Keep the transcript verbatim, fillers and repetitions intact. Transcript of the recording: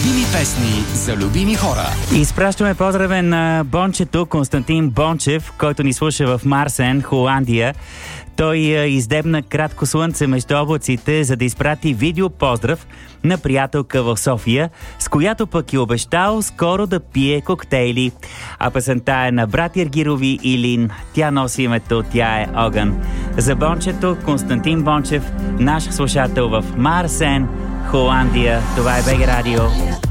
Любими песни за любими хора. Изпращаме поздравен на Бончето Константин Бончев, който ни слуша в Марсен, Холандия. Той издебна кратко слънце между облаците, за да изпрати видео поздрав на приятелка в София, с която пък е обещал скоро да пие коктейли. А песента е на брат Ергирови и Лин. Тя носи името "Тя е огън". За Бончето Константин Бончев, наш слушател в Марсен, Холандия. Това е БГ Радио.